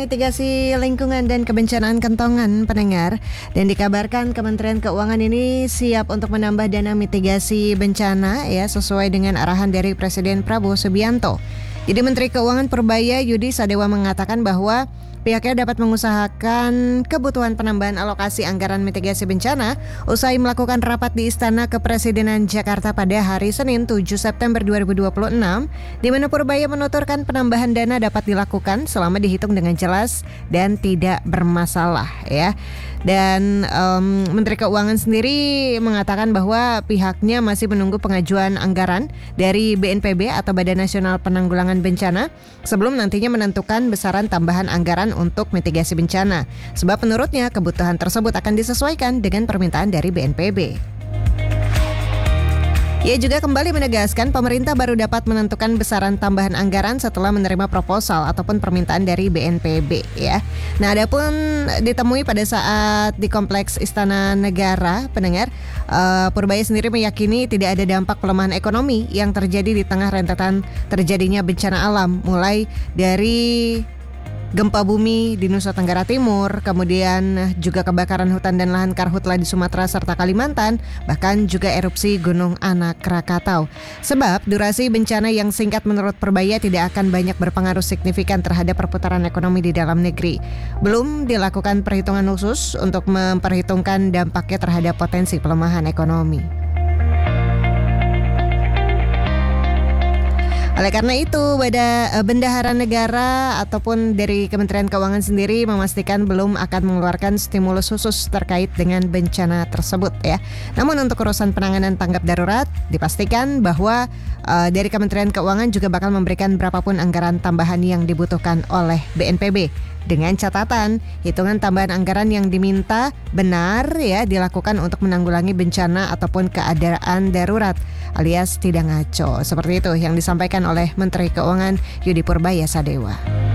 mitigasi lingkungan dan kebencanaan kentongan pendengar. Dan dikabarkan Kementerian Keuangan ini siap untuk menambah dana mitigasi bencana ya sesuai dengan arahan dari Presiden Prabowo Subianto. Jadi Menteri Keuangan Purbaya Yudi Sadewa mengatakan bahwa pihaknya dapat mengusahakan kebutuhan penambahan alokasi anggaran mitigasi bencana usai melakukan rapat di Istana Kepresidenan Jakarta pada hari Senin 7 September 2026, di mana Purbaya menuturkan penambahan dana dapat dilakukan selama dihitung dengan jelas dan tidak bermasalah ya. Dan Menteri Keuangan sendiri mengatakan bahwa pihaknya masih menunggu pengajuan anggaran dari BNPB atau Badan Nasional Penanggulangan Bencana sebelum nantinya menentukan besaran tambahan anggaran untuk mitigasi bencana. Sebab menurutnya kebutuhan tersebut akan disesuaikan dengan permintaan dari BNPB. Ia juga kembali menegaskan pemerintah baru dapat menentukan besaran tambahan anggaran setelah menerima proposal ataupun permintaan dari BNPB ya. Nah, adapun ditemui pada saat di Kompleks Istana Negara, pendengar, Purbaya sendiri meyakini tidak ada dampak pelemahan ekonomi yang terjadi di tengah rentetan terjadinya bencana alam, mulai dari gempa bumi di Nusa Tenggara Timur, kemudian juga kebakaran hutan dan lahan karhutla di Sumatera serta Kalimantan, bahkan juga erupsi Gunung Anak Krakatau. Sebab durasi bencana yang singkat menurut Purbaya tidak akan banyak berpengaruh signifikan terhadap perputaran ekonomi di dalam negeri. Belum dilakukan perhitungan khusus untuk memperhitungkan dampaknya terhadap potensi pelemahan ekonomi. Oleh karena itu, Bendahara Negara ataupun dari Kementerian Keuangan sendiri memastikan belum akan mengeluarkan stimulus khusus terkait dengan bencana tersebut ya. Namun untuk urusan penanganan tanggap darurat, dipastikan bahwa dari Kementerian Keuangan juga bakal memberikan berapapun anggaran tambahan yang dibutuhkan oleh BNPB. Dengan catatan, hitungan tambahan anggaran yang diminta benar ya dilakukan untuk menanggulangi bencana ataupun keadaan darurat alias tidak ngaco. Seperti itu yang disampaikan oleh Menteri Keuangan Yudi Purbaya Sadewa.